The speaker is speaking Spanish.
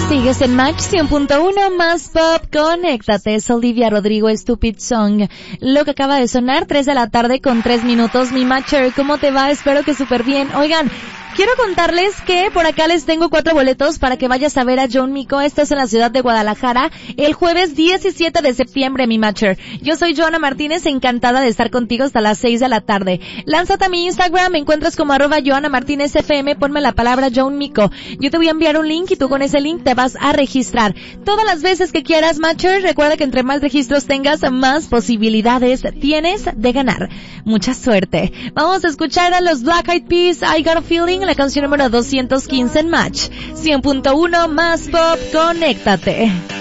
Sigues en Match 100.1 más pop, conéctate. Es Olivia Rodrigo, Stupid Song. Lo que acaba de sonar, 3 de la tarde con 3 minutos. Mi Matcher, ¿cómo te va? Espero que súper bien. Oigan, quiero contarles que por acá les tengo 4 boletos para que vayas a ver a John Mico. Esto es en la ciudad de Guadalajara, el jueves 17 de septiembre, mi Matcher. Yo soy Joana Martínez, encantada de estar contigo hasta las 6 de la tarde. Lánzate a mi Instagram, me encuentras como @JoanaMartínezFM, ponme la palabra John Mico. Yo te voy a enviar un link y tú con ese link te vas a registrar. Todas las veces que quieras, Matcher, recuerda que entre más registros tengas, más posibilidades tienes de ganar. Mucha suerte. Vamos a escuchar a los Black Eyed Peas, I Got a Feeling, la canción número 215 en Match 100.1 más pop, conéctate.